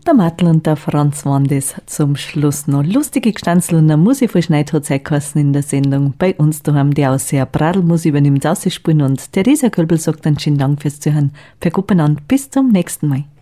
Der Mattel und der Franz waren das zum Schluss noch. Lustige Gestanzel und eine Musik von Schneid hat Zeit geheißen in der Sendung. Bei uns daheim die Ausseher Bradelmus übernimmt Ausspielen und Theresa Kölbel sagt einen schönen Dank fürs Zuhören. Verkuppen an, bis zum nächsten Mal.